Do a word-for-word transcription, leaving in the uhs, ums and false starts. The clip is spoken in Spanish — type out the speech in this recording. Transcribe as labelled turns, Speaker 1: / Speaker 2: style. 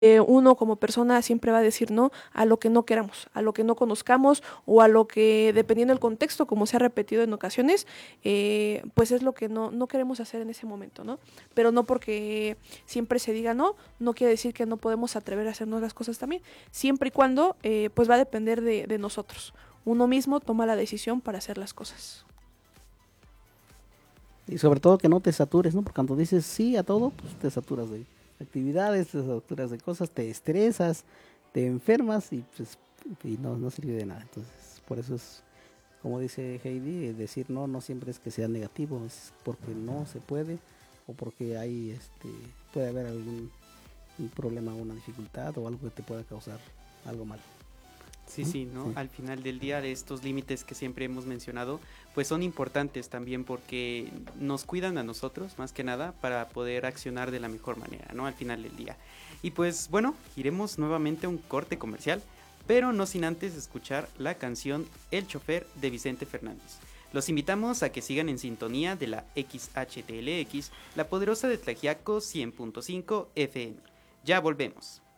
Speaker 1: eh, uno como persona siempre va a decir no a lo que no queramos, a lo que no conozcamos o a lo que, dependiendo del contexto, como se ha repetido en ocasiones, eh, pues es lo que no, no queremos hacer en ese momento, ¿no? Pero no porque siempre se diga no, no quiere decir que no podemos atrever a hacernos las cosas también, siempre y cuando, eh, pues va a depender de, de nosotros. Uno mismo toma la decisión para hacer las cosas.
Speaker 2: Y sobre todo que no te satures, ¿no? Porque cuando dices sí a todo, pues te saturas de actividades, te saturas de cosas, te estresas, te enfermas y pues y no, no sirve de nada. Entonces, por eso es, como dice Heidi, decir no no siempre es que sea negativo, es porque no se puede o porque hay, este, puede haber algún un problema, una dificultad o algo que te pueda causar algo malo.
Speaker 3: Sí,
Speaker 2: ¿No?
Speaker 3: sí, ¿no?
Speaker 2: Sí.
Speaker 3: Al final del día, de estos límites que siempre hemos mencionado, pues son importantes también porque nos cuidan a nosotros, más que nada, para poder accionar de la mejor manera, ¿no? Al final del día. Y pues bueno, iremos nuevamente a un corte comercial, pero no sin antes escuchar la canción El Chofer de Vicente Fernández. Los invitamos a que sigan en sintonía de la X H T L X, la poderosa de Tlaxiaco cien punto cinco F M. Ya volvemos.